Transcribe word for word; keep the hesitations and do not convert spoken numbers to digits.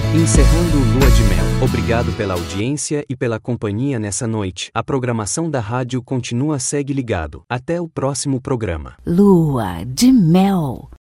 Encerrando o Lua de Mel. Obrigado pela audiência e pela companhia nessa noite. A programação da rádio continua. Segue ligado. Até o próximo programa. Lua de Mel.